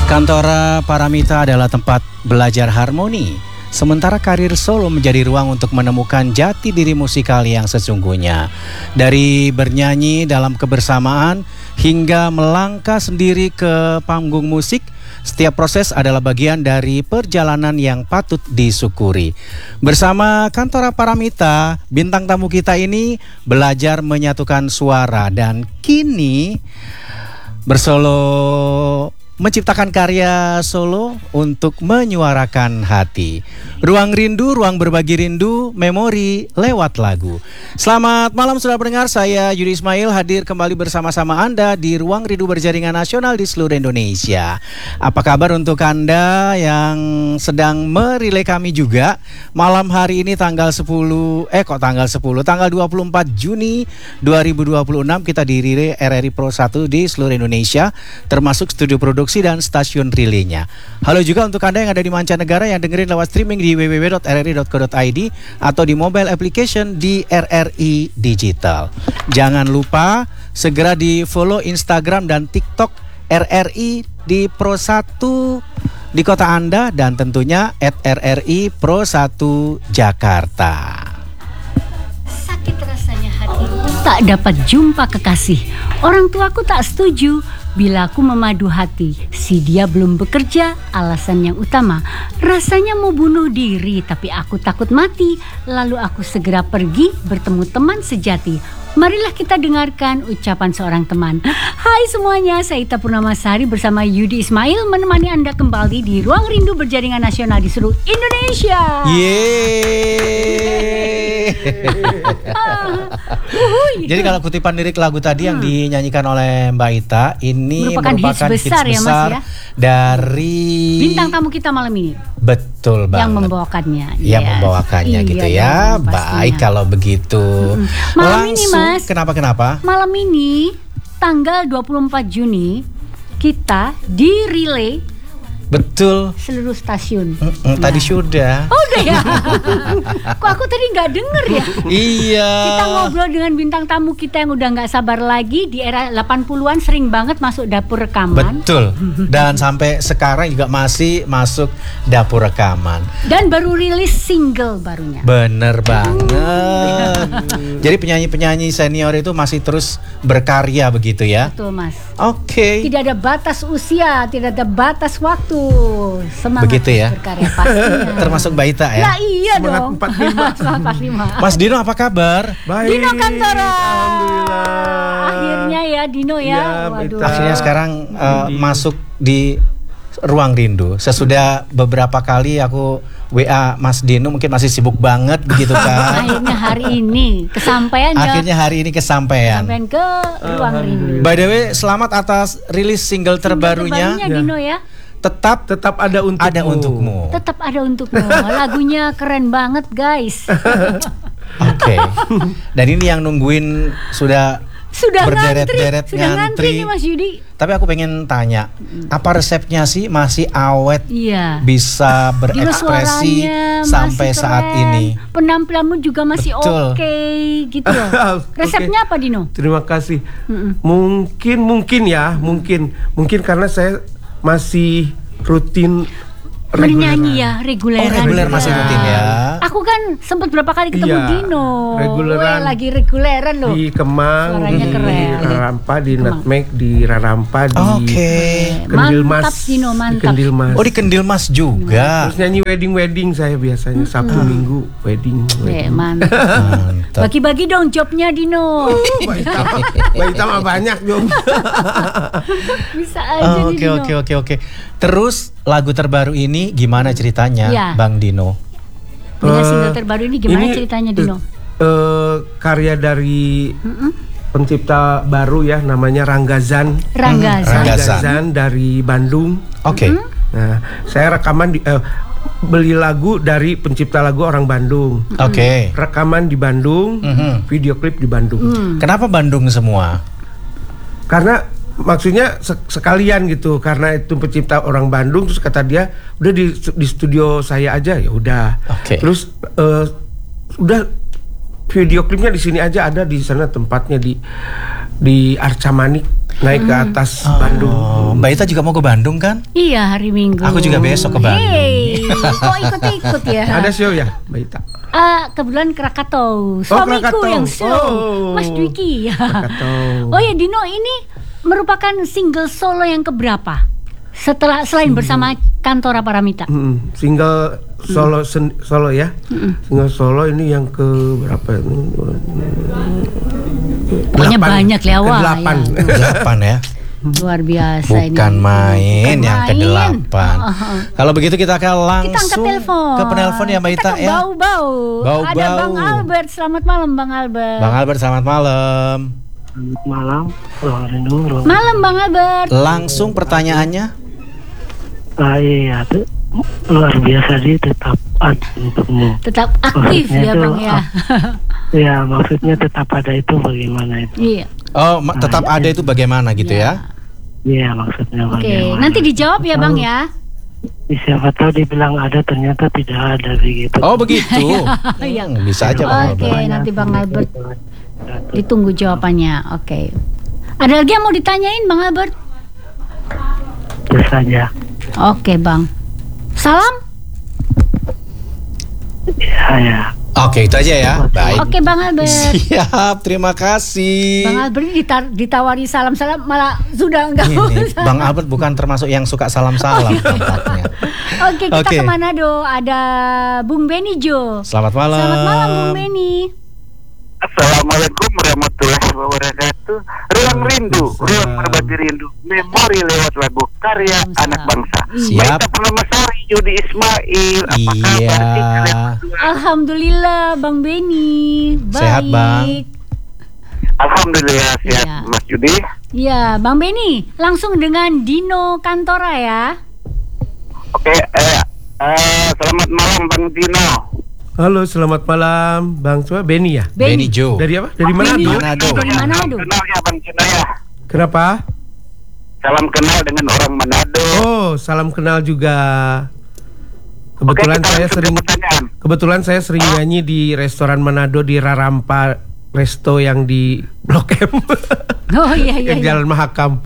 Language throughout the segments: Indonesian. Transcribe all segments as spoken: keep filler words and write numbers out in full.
Kantora Paramita adalah tempat belajar harmoni, sementara karir solo menjadi ruang untuk menemukan jati diri musikal yang sesungguhnya. Dari bernyanyi dalam kebersamaan hingga melangkah sendiri ke panggung musik, setiap proses adalah bagian dari perjalanan yang patut disyukuri. Bersama Kantora Paramita, bintang tamu kita ini belajar menyatukan suara dan kini bersolo menciptakan karya solo untuk menyuarakan hati. Ruang rindu, ruang berbagi rindu, memori lewat lagu. Selamat malam saudara pendengar, saya Yudi Ismail hadir kembali bersama-sama Anda di Ruang Rindu Berjaringan Nasional di seluruh Indonesia. Apa kabar untuk Anda yang sedang merilai kami juga? Malam hari ini tanggal sepuluh, eh kok tanggal sepuluh, tanggal dua puluh empat Juni dua ribu dua puluh enam kita dirilai R R I Pro satu di seluruh Indonesia, termasuk studio produksi dan stasiun relaynya. Halo juga untuk Anda yang ada di mancanegara yang dengerin lewat streaming di w w w dot r r i dot co dot i d atau di mobile application di R R I Digital. Jangan lupa segera di follow Instagram dan TikTok R R I di Pro satu di kota Anda dan tentunya at R R I Pro satu Jakarta. Sakit rasanya hati tak dapat jumpa kekasih. Orang tuaku tak setuju bila aku memadu hati. Si dia belum bekerja, alasan yang utama. Rasanya mau bunuh diri, tapi aku takut mati. Lalu aku segera pergi bertemu teman sejati. Marilah kita dengarkan ucapan seorang teman. Hai semuanya, saya Ita Purnamasari bersama Yudi Ismail menemani Anda kembali di Ruang Rindu Berjaringan Nasional di seluruh Indonesia. Yeay. uh, Jadi kalau kutipan lirik lagu tadi hmm. yang dinyanyikan oleh Mbak Ita ini merupakan, merupakan hits besar, hits ya, besar Mas, ya? Dari bintang tamu kita malam ini. Betul banget. Yang membawakannya. Yang yes. membawakannya iya, gitu iya, ya. pastinya. Baik kalau begitu. Mm-hmm. Malam Langsung, ini Mas. Kenapa kenapa? Malam ini tanggal dua puluh empat Juni kita di relay. Betul. Seluruh stasiun. Mm-mm, tadi nah. sudah. Oh udah ya. Kok aku tadi nggak denger ya? Iya. Kita ngobrol dengan bintang tamu kita yang udah nggak sabar lagi. Di era delapan puluhan sering banget masuk dapur rekaman. Betul. Dan sampai sekarang juga masih masuk dapur rekaman. Dan baru rilis single barunya. Bener banget. Jadi penyanyi-penyanyi senior itu masih terus berkarya begitu ya? Betul Mas. Oke. Okay. Tidak ada batas usia, tidak ada batas waktu. Semangat begitu ya? Berkarya pastinya. Termasuk Mbak Ita ya? Nah iya Semangat dong. empat puluh lima. Semangat empat puluh lima. Mas Dino apa kabar? Baik. Dino Kantora. Alhamdulillah. Akhirnya ya Dino ya. Ya, Waduh. Akhirnya sekarang uh, masuk di Ruang Rindu. Sesudah beberapa kali aku W A Mas Dino, mungkin masih sibuk banget begitu kan. Akhirnya hari ini kesampaian ya. Akhirnya hari ini kesampaian. Kesampaian ke Ruang Rindu. By the way, selamat atas rilis single terbarunya. Terbarunya Dino ya. Tetap Tetap ada untukmu. ada untukmu. Tetap ada untukmu. Lagunya keren banget guys. Oke. Okay. Dan ini yang nungguin sudah Sudah berderet-deret ngantri, sudah ngantri ngantri nih Mas Yudi. Tapi aku pengen tanya, apa resepnya sih masih awet? Iya. Bisa Dino berekspresi suaranya sampai masih saat keren. ini. Penampilanmu juga masih oke okay, gitu loh. Resepnya apa Dino? Terima kasih. Mm-mm. Mungkin mungkin ya, mungkin mungkin karena saya masih rutin Bernyanyi ya, reguleran. Oh, reguler juga. masih rutin ya. Aku kan sempat berapa kali ketemu Iya, Dino. reguleran. Weh, lagi reguleran loh. di Kemang, Suaranya di keren. Rarampa, di Kemang. Nutmeg, di Rarampa, di Oke. Kendil Mas. Mantap Dino, Di mantap. Kendil Mas. Oh, di Kendil Mas juga. Terus nyanyi wedding-wedding saya biasanya Sabtu Minggu wedding. Eh, wedding. mantap. Mantap. Bagi-bagi dong jobnya Dino. Mbak Ita, Mbak Ita mah banyak dong. Bisa aja nih Oke Dino. oke oke oke. Terus lagu terbaru ini gimana ceritanya, Ya. Bang Dino? Dengan Eh, single terbaru ini gimana ini, ceritanya Dino? eh, karya dari Mm-mm. pencipta baru ya, namanya Ranggazan. Ranggazan. Ranggazan. Ranggazan dari Bandung. Oke. Nah, saya rekaman di, eh, beli lagu dari pencipta lagu orang Bandung. Oke. Rekaman di Bandung, Mhm. video klip di Bandung. Hmm. Kenapa Bandung semua? Karena maksudnya sek- sekalian gitu, karena itu pencipta orang Bandung, terus kata dia udah di, di studio saya aja, ya udah. Oke. Terus eh, udah video klipnya di sini aja, ada di sana tempatnya di di Arca Manik. naik ke atas Bandung. Oh, Mbak Ita juga mau ke Bandung kan? Iya, hari Minggu. Aku juga besok ke Bandung. Hey, kok ikut-ikut ya? Ada show ya, Mbak Ita? Ah, kebetulan Krakatau. Suamiku Krakatau. yang show. Oh. Mas Dwiki. Krakatau. Oh ya, Dino, ini merupakan single solo yang keberapa? Setelah selain bersama Kantora Paramita. Hmm, single solo sen, solo ya. Mm-mm. Single solo ini yang ke berapa ya? Pokoknya Delapan. banyak ya, wah, Kedelapan. ya. Delapan ya. Luar biasa ini. Bukan main Bukan yang main. kedelapan. Oh, oh, oh. Kalau begitu kita akan Kita angkat langsung telepon. ke penelpon ya Mbak Kita Ita ke ya. Bau-bau. Bau-bau. Ada Bang Albert. Selamat malam Bang Albert. Bang Albert selamat malam. Selamat malam, Ruang Rindu. Ruang Malam Bang Albert. Langsung pertanyaannya. Ah, iya, tuh luar biasa sih, tetap ada untukmu. Tetap aktif Maksudnya ya tuh, Bang ya. Ya, maksudnya tetap ada itu bagaimana itu? Iya. Oh, ma- tetap ada itu bagaimana gitu ya? Iya, maksudnya Oke, bagaimana? nanti dijawab ya Bang ya. Siapa tahu dibilang ada, ternyata tidak ada begitu. Oh begitu. Iya. Hmm, bisa aja Bang Oke, Albert. nanti Bang Albert ditunggu jawabannya. Oke. Ada lagi yang mau ditanyain Bang Albert? Itu saja. Oke Bang. Salam. Ya, ya. Oke itu aja ya. Baik. Oke Bang Albert. Siap, terima kasih. Bang Albert ini ditar- ditawari salam-salam malah sudah enggak Ini, usah. Bang Albert bukan termasuk yang suka salam-salam tampaknya. Oke, kita Oke. ke Manado. Ada Bung Beni Jo. Selamat malam. Selamat malam Bung Beni. Assalamualaikum warahmatullahi wabarakatuh. Ruang Rindu, ruang berbagi rindu, memori lewat lagu karya Waalaikumsalam. anak bangsa. Siap. Baik, Permamasari, Yudi Ismail, apa Iya. kabar sih kalian berdua? Alhamdulillah Bang Beni. Baik. Sehat, Bang. Alhamdulillah sehat, Iya. Mas Yudi. Ya, Bang Beni, langsung dengan Dino Kantora ya. Oke, eh, eh, selamat malam Bang Dino. Halo, selamat malam, Bang. Coba Beni ya? Benny Jo. Dari apa? Dari Beni. Manado. Manado. Dari Ya, Manado. salam kenal ya Bang Dino ya. Kenapa? Salam kenal dengan orang Manado. Oh, salam kenal juga. Kebetulan Oke, kita saya langsung ke sering pertanyaan. kebetulan saya sering nyanyi di restoran Manado di Rarampa Resto yang di Blok M. Oh iya iya. Yang iya. Jalan Mahakam.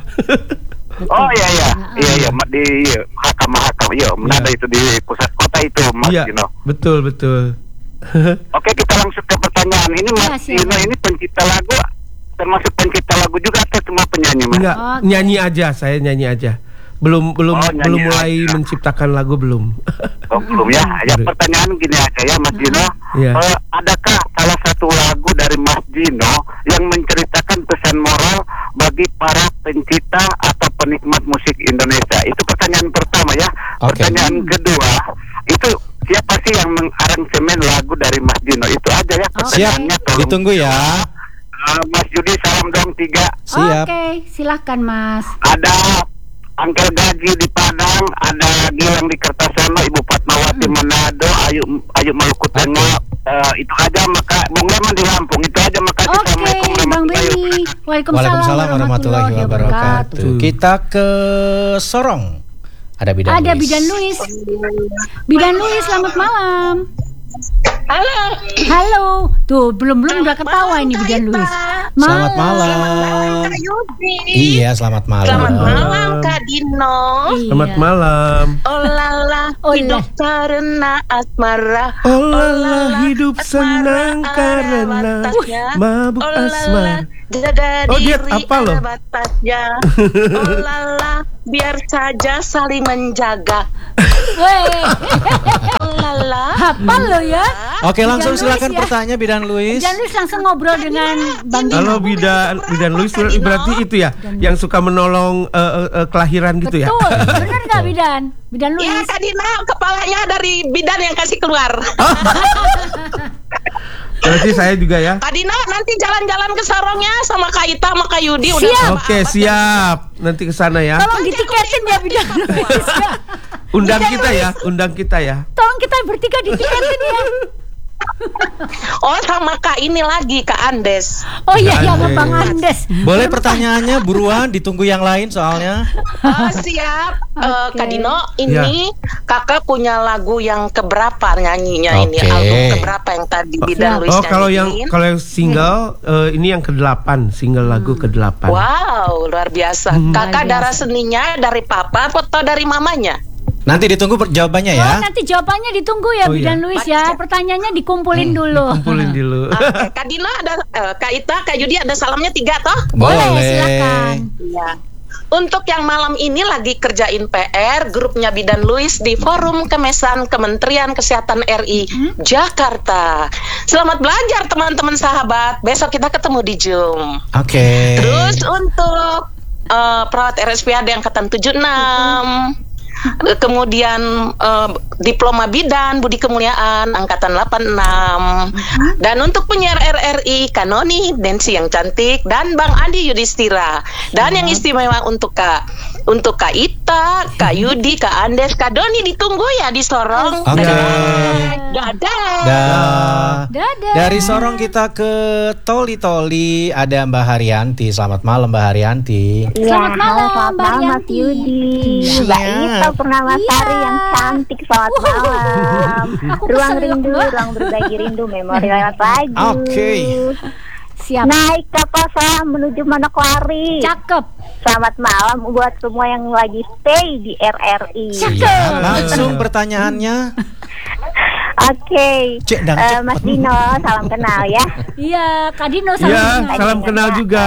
Oh iya iya, iya iya Ma- di iya, Mahakam Mahakam, iya Manado Iya. itu di pusat kota itu Mas Iya, Dino. betul betul. Oke, kita langsung ke pertanyaan. Ini Ya, Mas siap. Dino ini pencipta lagu, termasuk pencipta lagu juga atau cuma penyanyi Mas? Enggak, Oke. nyanyi aja, saya nyanyi aja. Belum belum Oh, nyanyi belum mulai aja. menciptakan lagu belum. Oh, belum ya. Ya Baru. pertanyaan gini aja ya Mas Dino. Iya. Eh, adakah salah satu lagu dari Mas Dino yang menceritakan pesan moral bagi para pencipta atau penikmat musik Indonesia? Itu pertanyaan pertama ya. Oke. Pertanyaan kedua, itu siapa sih yang mengaransemen lagu dari Mas Dino? Itu aja ya Siap, pertanyaannya. Tolong. ditunggu ya. Eh, Mas Yudi salam dong tiga. Siap. Oke, silahkan Mas. Ada Angkel Gaji di Padang, ada Gilang di Kertasono, Ibu Fatmawati Manado, Ayu Ayu Maluku Tengah. Eh, itu aja, maka Bung Leman di Lampung. Itu aja, makasih. Oke, Assalamualaikum Bang warahmatullahi Beni. wabarakatuh. Waalaikumsalam, Waalaikumsalam warahmatullahi wabarakatuh. Kita ke Sorong. Ada Bidan Ada Luis. Bidan Luis. Bidan Luis, selamat malam. Halo. Halo. Tuh, belum-belum udah ketawa ini Bidan Luis. Selamat malam. Kak Yudi. Iya, selamat malam. Selamat malam Kak Dino. Selamat Iya. malam. Oh lala, Oh, hidup lah. karena asmara. Oh lala, hidup senang karena mabuk Oh lala, asmara. jaga Oh, dia diri apa loh? ada batasnya. Oh lala, biar saja saling menjaga. Weh, Oh lala. hafal lo ya. Oke, langsung Bidan Luis silakan ya. pertanyaan Bidan Luis. Bidan Luis langsung ngobrol dengan Bang Dino. Halo Bidan Bidan Luis berarti itu ya yang suka menolong eh, eh, eh, kelahiran gitu ya. Betul, bener nggak Bidan? Bidan Ya Luis. Kak Dino, kepalanya dari bidan yang kasih keluar. Berarti saya juga ya. Kak Dino nanti jalan-jalan ke Sorongnya sama Kak Ita sama Kak Yudi. Udah Siap. sama Oke, Abad siap. Nanti ke sana ya. Tolong ditiketin ya Bidan Luis ya. Undang Bidan kita Luis, ya, undang kita ya. Tolong kita bertiga ditiketin ya. Oh, sama Kak ini lagi, Kak Andes. Oh iya, ya Andes. Bang Andes. Boleh pertanyaannya buruan, ditunggu yang lain soalnya. Oh, siap. Eh, Oke. Kak Dino, ini kakak punya lagu yang keberapa nyanyinya ini? Oke. Album keberapa yang tadi Bidan Luis Oh, kalau yang nyanyiin? kalau yang single eh, ini yang kedelapan, single lagu kedelapan. Wow, luar biasa. Hmm. Kakak Luar darah biasa. seninya dari papa atau dari mamanya? Nanti ditunggu per- jawabannya Oh, ya. nanti jawabannya ditunggu ya Oh, Bidan iya. Luis ya. Pertanyaannya dikumpulin dulu. Kumpulin dulu. Oke, Kak Dino ada, eh, Kak Ita, Kak Yudi ada salamnya tiga toh? Boleh, silakan. Iya. Untuk yang malam ini lagi kerjain P R, grupnya Bidan Luis di Forum Kemesan Kementerian Kesehatan R I Jakarta. Selamat belajar teman-teman sahabat. Besok kita ketemu di Zoom. Oke. Terus untuk eh, perawat R S P A D angkatan tujuh puluh enam, eh, kemudian eh, diploma bidan budi kemuliaan angkatan delapan puluh enam, dan untuk penyiar R R I Kanoni Densi yang cantik dan Bang Andi Yudhistira, dan yang istimewa untuk Kak untuk Kak Ita, Kak Yudi, Kak Andes, Kak Doni ditunggu ya di Sorong. Oke. Dadah. Dah. Dadah. Dari Sorong kita ke Toli Toli, ada Mbak Haryanti. Selamat malam Mbak Haryanti. Selamat malam, halo, selamat Mbak malam Mas Yanti. Yudi, Iya. Mbak Ita Purnamasari Iya. yang cantik, selamat malam. Aku Ruang kesel, rindu, Mbak. ruang berbagi rindu, memori lewat lagu. Oke. Siap. Naik kapal selam menuju Manokwari. Cakep. Selamat malam buat semua yang lagi stay di R R I. Siap. Langsung pertanyaannya. Oke, Cek, dang, Eh, cek. Mas Dino, salam kenal ya. Iya, Kak Dino salam Ya, kenal. salam kenal juga.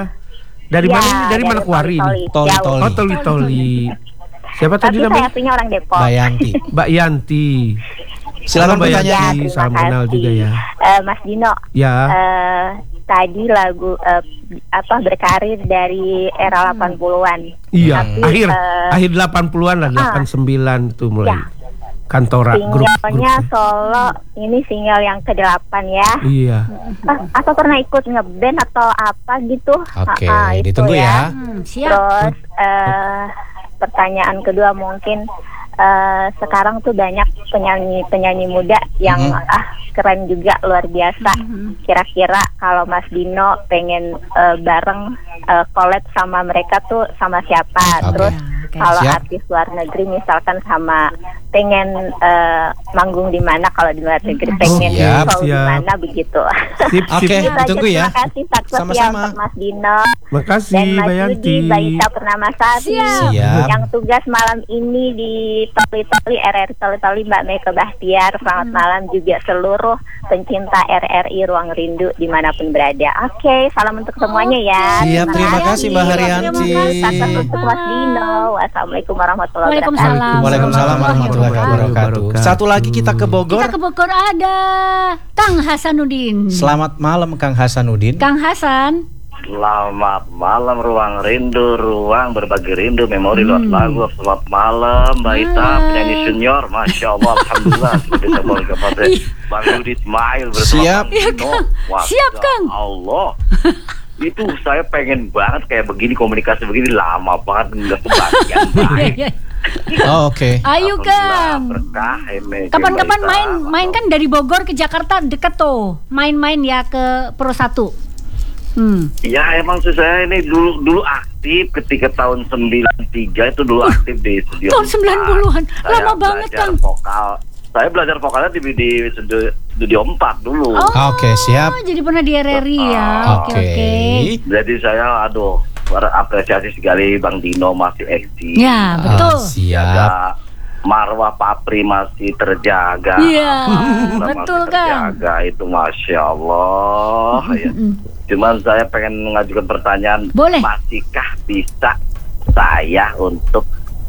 Dari Ya, mana? Ini? Dari Manokwari. Toli, ini? Toli, jauh. Toli. Oh, Toli Toli. Siapa Tapi tadi saya namanya? aslinya orang Depok. Mbak Yanti. Mbak Yanti. Silakan Halo, Mbak pertanyaan. Ya, Yanti. terima Salam kenal kasih. juga ya. Eh, Mas Dino, Ya. eh, tadi lagu eh, apa berkarir dari era delapan puluhan. Iya, Tapi, akhir eh, akhir delapan puluhan lah, delapan puluh sembilan tuh mulai. Ya. Kantora grup. Singlenya grup. solo ini single yang kedelapan ya. Iya. Ah, atau pernah ikut ngeband atau apa gitu? Oke, Ah, ah, itu ditunggu ya. Hmm, siap. Terus eh, pertanyaan kedua mungkin eh, sekarang tuh banyak penyanyi-penyanyi muda yang Mhm. ah keren juga, luar biasa. Kira-kira kalau Mas Dino pengen eh, bareng eh, collab sama mereka tuh sama siapa? Oke. Terus Ya, oke. kalau Siap. artis luar negeri misalkan sama pengen eh, manggung di mana, kalau di luar negeri pengen Siap, show di siap. mana begitu. Sip, Oke. sip. Itu aja, ditunggu ya. Terima kasih sukses ya Sama-sama. untuk Mas Dino Makasih dan Mas Mbak Yudi, Yanti. Mbak Ita Purnamasari Siap. yang tugas malam ini di Toli Toli R R I Toli Toli, Mbak Meka Bahtiar. Selamat malam juga seluruh pencinta R R I Ruang Rindu dimanapun berada. Oke, salam untuk semuanya ya. Siap, terima kasih, Mbak Haryanti. Sukses untuk Mas Dino. Wassalamualaikum warahmatullahi wabarakatuh. Waalaikumsalam. Waalaikumsalam warahmatullahi wabarakatuh. Satu lagi kita ke Bogor. Kita ke Bogor ada Kang Hasanuddin. Selamat malam Kang Hasanuddin. Kang Hasan. Selamat malam Ruang Rindu, ruang berbagi rindu, memori lewat lagu. Selamat malam Mbak Ita, Malam. penyanyi senior. Masya Allah, Alhamdulillah sudah bisa mulai kepada Bang Yudi Ismail bersama Siap. Bang Iya, Dino. Kang. Wah, Siap, ya Kang. Allah. Itu saya pengen banget kayak begini, komunikasi begini, lama banget nggak kebagian. Iya, iya. Oh, oke. Ayo Kang. Berkah ini. Kapan-kapan Mbak Ita. main main kan dari Bogor ke Jakarta deket tuh. Main-main ya ke Pro satu. Hmm. Ya emang sih saya ini dulu dulu aktif ketika tahun sembilan puluh tiga itu dulu aktif di studio. Tahun sembilan puluhan. Saya Lama banget, belajar Kang. Vokal. Saya belajar vokalnya di di studio, studio empat dulu. Oh, Oke, siap. Jadi pernah di R R I ya. Oke, Oke. oke. Jadi saya aduh apresiasi sekali Bang Dino masih eksis. Ya, Ah, betul. siap. Ada marwah Papri masih terjaga. Iya, Alhamdulillah betul, masih Kang. terjaga, itu masya Allah. Ya. Cuman saya pengen mengajukan pertanyaan, Boleh. masihkah bisa saya untuk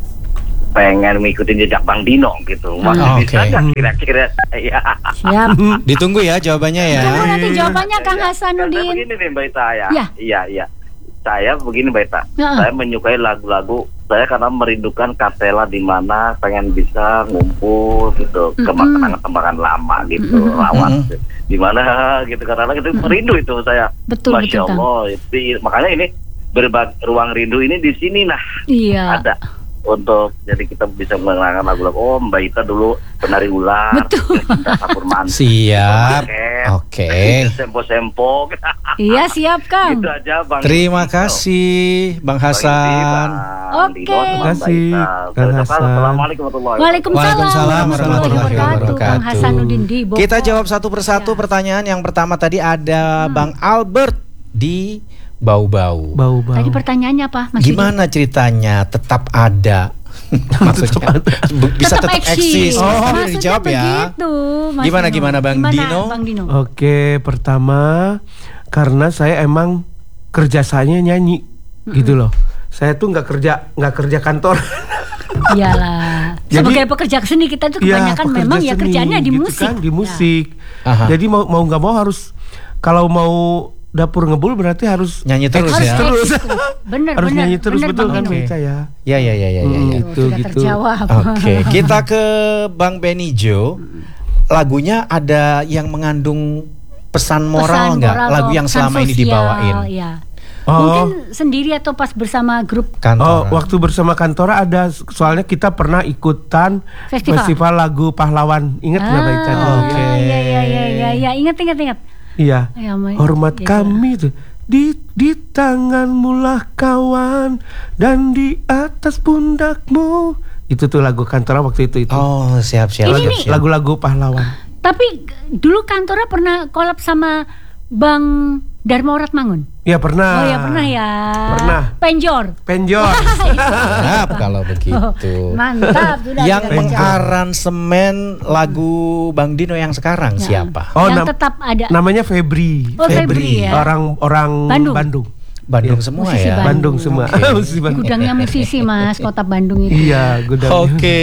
pengen mengikutin jejak Bang Dino gitu? Masih Ah, bisa oke. nggak kira-kira? Ya. Siap. Ditunggu ya jawabannya ya. Tunggu nanti jawabannya Kang Ya, Saya Hasanuddin. begini nih Mbak Ita ya. Ya. Iya, iya. Saya begini Mbak Ita. Ya. Saya menyukai lagu-lagu saya karena merindukan kapela di mana pengen bisa ngumpul gitu ke Mm-mm. tembakan lama gitu, Mm-mm. rawat Mm-mm. di mana gitu karena gitu merindu itu saya. Betul, Masya betul, Kang. Allah. Itu, makanya ini berbagi ruang rindu ini di sini nah Iya. ada untuk jadi kita bisa mengenalkan lagu-lagu. Oh Mbak Ita dulu penari ular, Betul. Cinta Sapur Mantu. Siap. Paket, Oke. Sempo-sempo. Iya, siap Kang. Itu aja Bang. Terima kasih Bang Hasan. Oke. Terima kasih, Kang Hasan. Assalamualaikum warahmatullahi Waalaikumsalam Waalaikumsalam warahmatullahi wabarakatuh. Kang Hasanuddin di Bogor. Kita jawab satu persatu Ya. pertanyaan. Yang pertama tadi ada Bang Albert di Bau-Bau. Bau-bau. Tadi pertanyaannya apa, Mas Yudi? Gimana ceritanya tetap ada? Maksudnya bu- bisa tetap, eksis. Oh, Oh, maksudnya dijawab ya. begitu, Mas Gimana Dino. gimana Bang Gimana, Dino? Bang Dino? Oke, pertama karena saya emang kerjasanya nyanyi gitu loh. Saya tuh nggak kerja nggak kerja kantor. Iyalah. Jadi- Sebagai pekerja seni kita tuh kebanyakan pekerja memang ya seni, kerjaannya di gitu musik. kan, di musik. Aha. Jadi mau mau nggak mau harus kalau mau dapur ngebul berarti harus Nyanyi terus Harus ya. terus. eksis terus. Bener, harus bener, nyanyi terus bener, betul Bang kan Dino. Beca ya. Ya ya ya ya ya. Hmm. ya. Gitu, Sudah gitu. terjawab. Oke, kita ke Bang Benijo. Lagunya ada yang mengandung pesan moral Pesan nggak? moral Lagu atau yang pesan selama ini sosial, dibawain. Ya. Oh. Mungkin sendiri atau pas bersama grup Kantor. Oh, waktu bersama Kantora ada soalnya kita pernah ikutan Festival. festival, lagu pahlawan. Ingat nggak Mbak Ica? dulu? Oke. Ah, iya iya iya iya ya. Ingat ingat ingat. Iya. Ya, Ma- Hormat ya, kami tuh di di tanganmu lah kawan dan di atas pundakmu. Itu tuh lagu Kantora waktu itu itu. Oh, siap siap. Ini siap, nih. siap. Lagu-lagu pahlawan. Tapi dulu Kantora pernah collab sama Bang Dharma Oratmangun. Ya pernah. Oh ya pernah ya. Pernah. Penjor. Penjor. Siap kalau begitu. Oh, mantap sudah. Yang sudah terjawab. mengaransemen lagu Bang Dino yang sekarang Ya. siapa? Oh, yang nam- tetap ada. namanya Febri. Oh, Febri ya. Orang orang Bandung. Bandung. Bandung Iya. semua Musisi ya. Bandung. Bandung semua. Oke. Musisi Bandung. Gudangnya musisi Mas, kota Bandung itu. Iya, gudang. Oke.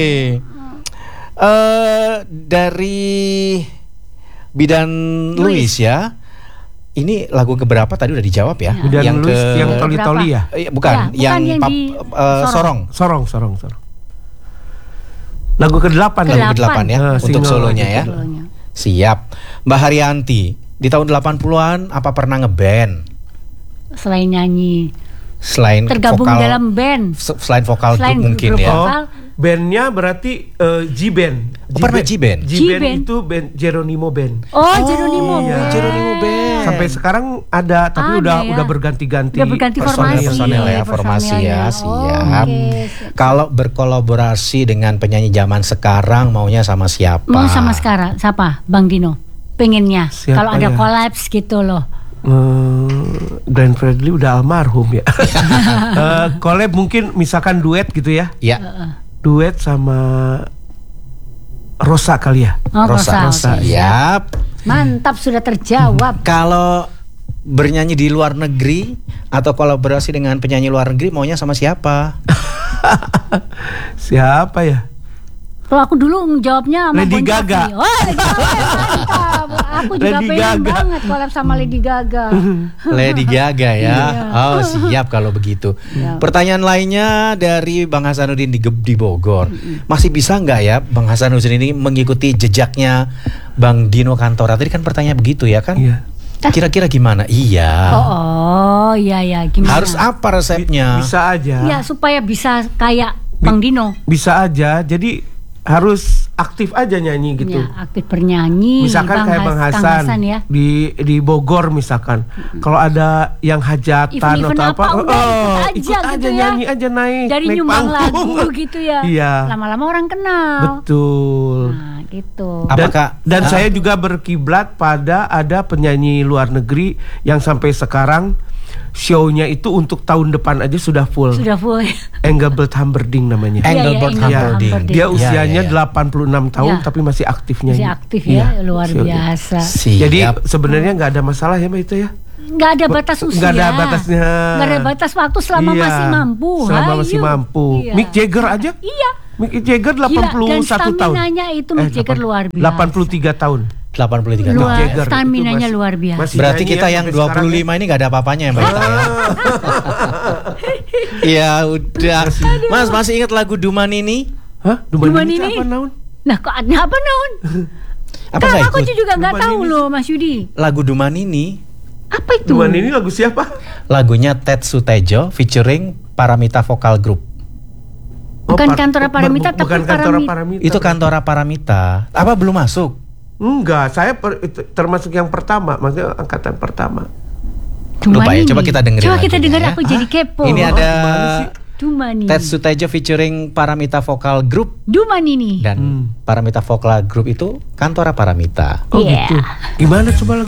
Eh dari Bidan Luis ya. Ini lagu keberapa tadi udah dijawab ya? Bidan yang Luis, ke yang toli-toli ya? Eh, bukan, Ya, bukan yang, yang pap- di eh, Sorong. Sorong. Sorong, sorong, sorong. Lagu kedelapan. Kedelapan. Lagu kedelapan ya Ah, untuk single solonya lagi. ya. Solonya. Siap. Mbak Haryanti, di tahun delapan puluhan apa pernah ngeband Selain nyanyi, selain tergabung vokal, dalam band. se- selain vokal Selain grup mungkin grup ya. vokal. Oh, bandnya berarti eh, G-Band. Oh, pernah G-Band? G-Band G-Band. itu band Geronimo Band. Oh, Jeronimo iya. Band. Jeronimo Band. Sampai sekarang ada, tapi Ada udah ya. udah berganti-ganti. Udah berganti personel. formasi. Personel ya, Iya, formasi ya, personelnya. siap. Oke, siap. Kalau berkolaborasi dengan penyanyi zaman sekarang maunya sama siapa? Mau sama sekarang siapa? Bang Dino. Pengennya Siapa kalau ada ya? kolaps gitu loh. Eh, Glenn Fredly udah almarhum ya. Eh, collab mungkin misalkan duet gitu ya. Ya, Duet sama Rosa kali ya. Oh, Rosa. Rosa, oke. Siap. Mantap sudah terjawab. Kalau bernyanyi di luar negeri atau kolaborasi dengan penyanyi luar negeri maunya sama siapa? Siapa ya? Kalau aku dulu jawabnya sama Lady Bon Jovi. Gaga. Oh, Lady Gaga mantap. Aku juga Lady pengen Gaga. banget collab sama Lady Gaga. Lady Gaga ya. Iya. Oh, siap kalau begitu. Pertanyaan lainnya dari Bang Hasanuddin di, Ge- di Bogor. Masih bisa nggak ya Bang Hasanuddin ini mengikuti jejaknya Bang Dino Kantora? Tadi kan pertanyaan begitu ya kan? Iya. Kira-kira gimana? Iya. Oh, oh, iya ya, gimana? Harus apa resepnya? Bisa aja. Ya supaya bisa kayak Bang Dino. Bisa aja. Jadi harus aktif aja nyanyi gitu. Ya, aktif bernyanyi. Misalkan kayak Has- Bang Kang Hasan, Hasan ya. di di Bogor misalkan. Kalau ada yang hajatan Event-event atau apa, apa, udah ikut aja ikut aja gitu ya. nyanyi aja naik. Dari naik nyumbang panggung. lagu gitu ya. Iya. Lama-lama orang kenal. Betul. Nah, gitu. Dan, Apakah dan Ah. saya juga berkiblat pada ada penyanyi luar negeri yang sampai sekarang show-nya itu untuk tahun depan aja sudah full. Sudah full. Engelbert Humperdinck namanya. Iya, iya, Engelbert Engelbert Humperdinck? Humperdinck. Dia Ya, usianya ya, ya. delapan puluh enam tahun Ya. tapi masih aktif nyanyi. Masih aktif Iya, ya, luar show-nya. biasa. Siap. Jadi sebenarnya nggak ada masalah ya Mbak itu ya. Nggak ada batas usia. Nggak ada batasnya. Nggak ada batas waktu selama Iya, masih mampu. Selama Hayu. masih mampu. Iya. Mick Jagger aja. Iya. Mick Jagger delapan puluh satu dan tahun. staminanya itu Mick Jagger luar biasa. delapan puluh tiga tahun. delapan puluh tiga Luar- tahun? Jagger itu staminanya masih- luar biasa. masih Berarti nyanyi kita ya yang sampai dua puluh lima sekarang ini nggak ada apa-apanya ya Mbak Ita ya? Iya udah. Mas masih ingat lagu Duman ini? ya. Hah? Duman, Duman ini ini? apa naon? Nah, kok ada apa naon? Apa Kan nggak aku ikut? juga nggak Duman tahu ini- loh, Mas Yudi. Lagu Duman ini Apa itu? Duman ini lagu siapa? lagunya Ted Sutejo featuring Paramita Vocal Group. Bukan par- Kantora Paramita, bu- tapi bukan Kantora Paramita. Paramita. Itu Kantora Paramita. Apa belum masuk? Enggak, saya per- itu termasuk yang pertama, maksudnya angkatan pertama. Lupa ya, ini. coba kita dengerin Coba kita lagunya dengar, ya. aku jadi kepo. Ini ada Dumani. Ted Sutejo featuring Paramita Vokal Group, Dumani nih. dan Paramita Vokal Group itu Kantora Paramita. Oh Yeah. gitu. Gimana coba lagu